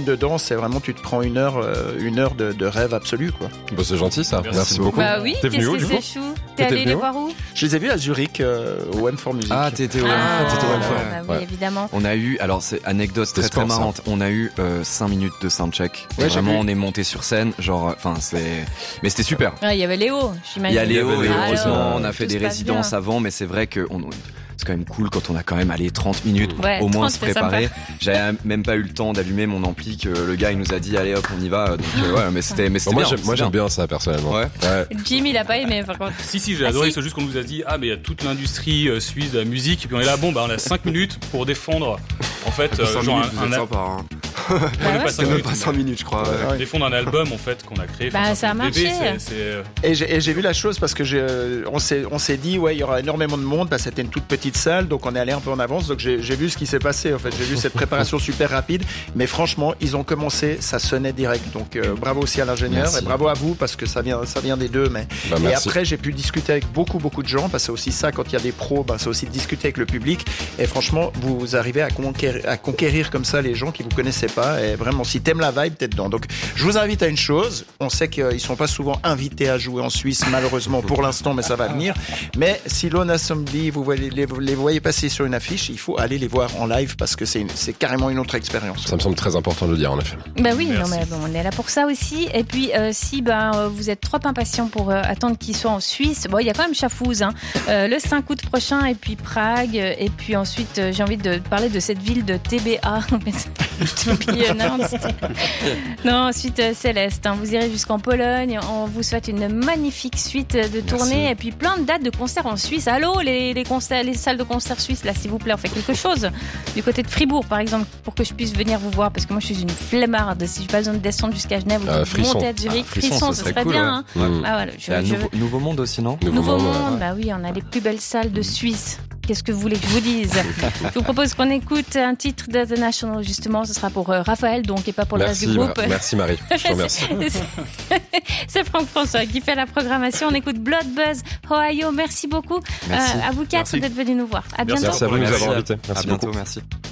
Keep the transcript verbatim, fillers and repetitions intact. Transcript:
dedans, c'est vraiment, tu te prends une heure, euh, une heure de, de rêve absolu, quoi. Bah, c'est gentil, ça. Merci, Merci beaucoup. Bah oui, T'es qu'est-ce venu où, que du coup? c'est chou. T'es allé les voir où? Je les ai vus à Zurich, euh, au M four Music. Ah, t'étais au Ah, M four. ouais, M four. bah oui, Ouais. évidemment. On a eu, alors c'est anecdote C'était très très sport, ça. marrante. On a eu euh, cinq minutes de soundcheck. Ouais, j'ai Vraiment, vu. on est monté sur scène, genre, enfin c'est, mais c'était super. Ouais, il y avait Léo, Il j'imagine. y a Léo, Il y et avait Léo, heureusement, alors, on a fait tout des se passe résidences bien. avant, mais c'est vrai que on, c'est quand même cool quand on a quand même allé trente minutes pour Ouais, au moins trente, se c'est préparer. sympa. J'avais même pas eu le temps d'allumer mon ampli que le gars il nous a dit allez hop on y va. Donc euh, ouais, mais c'était, mais Bon, c'était moi, bien. j'aime, moi, c'était j'aime bien ça, personnellement. Ouais. Ouais. Jim, il a pas aimé, par contre. Si, si, j'ai Ah, adoré. si. C'est juste qu'on nous a dit, ah, mais il y a toute l'industrie euh, suisse de la musique. Et puis on est là, bon, bah, on a cinq minutes pour défendre, en fait, euh, cinq genre minutes, un, vous êtes un, sympa, hein. on est Bah pas ouais. cinq C'est même minutes, pas mais cinq minutes, je crois. ouais. Ouais. défendre un album, en fait, qu'on a créé. Bah, Enfin, ça a un bébé, marché. c'est- c'est, euh, Et j'ai, et j'ai vu la chose parce que j'ai, euh, on s'est, on s'est dit, ouais, il y aura énormément de monde. Bah, c'était une toute petite salle, donc on est allé un peu en avance. Donc j'ai, j'ai vu ce qui s'est passé. En fait, j'ai vu cette préparation super rapide. Mais franchement, ils ont commencé, ça sonnait direct. Donc euh, bravo aussi à l'ingénieur Merci. et bravo à vous parce que ça vient, ça vient des deux. Mais Bah, et merci. après, j'ai pu discuter avec beaucoup, beaucoup de gens. Parce que c'est aussi ça quand il y a des pros, bah, c'est aussi de discuter avec le public. Et franchement, vous arrivez à conquérir, à conquérir comme ça les gens qui vous connaissaient pas. Et vraiment, si t'aimes la vibe, t'es dedans. Donc, je vous invite à une chose. On sait qu'ils sont pas souvent invités à jouer en Suisse, malheureusement pour l'instant, mais ça va venir. Mais si Lona Zombie, vous voyez, les, les voyez passer sur une affiche, il faut aller les voir en live parce que c'est, une- c'est carrément une autre expérience. Ça me semble très important de le dire, en effet. Bah oui, Merci. non, mais bon, on est là pour ça aussi. Et puis, euh, si ben, euh, vous êtes trop impatient pour euh, attendre qu'ils soient en Suisse, bon, il y a quand même Schaffhouse, hein, euh, le cinq août prochain, et puis Prague, et puis ensuite, euh, j'ai envie de parler de cette ville de T B A. To be announced. Non, ensuite euh, Céleste, hein, vous irez jusqu'en Pologne. On vous souhaite une magnifique suite de tournées et puis plein de dates de concerts en Suisse. Allô, les, les, concerts, les salles de concert suisses, là, s'il vous plaît, on fait quelque chose. Du côté de Fribourg, par exemple, pour que je puisse venir vous voir, parce que moi, je suis une flemmarde. Si j'ai pas besoin de descendre jusqu'à Genève ou Euh, de Frisson. monter à Zurich, Ah, Frisson, Frisson, ça ce serait serait cool, bien. ouais. Hein. Mmh. Ah, voilà, je, Et à je- nouveau, nouveau monde aussi non? Nouveau Nouveau monde, ouais. Monde, bah oui, on a les plus belles salles de Suisse. Qu'est-ce que vous voulez que je vous dise? Je vous propose qu'on écoute un titre de The National, justement, ce sera pour euh, Raphaël, donc, et pas pour Merci, le reste du groupe. Ma- merci Marie. Je te remercie. C'est Franck François qui fait la programmation. On écoute Blood Buzz, Ohio. Merci beaucoup Merci. euh, à vous quatre Merci. d'être venus nous voir. À Merci. bientôt. Merci à vous de nous Merci. avoir invités. À Merci bientôt, beaucoup. merci.